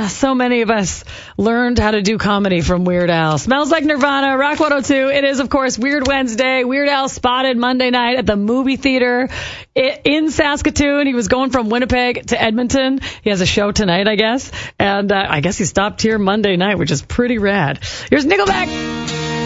So many of us learned how to do comedy from Weird Al. Smells Like Nirvana, Rock 102. It is, of course, Weird Wednesday. Weird Al spotted Monday night at the movie theater in Saskatoon. He was going from Winnipeg to Edmonton. He has a show tonight, I guess. And I guess he stopped here Monday night, which is pretty rad. Here's Nickelback.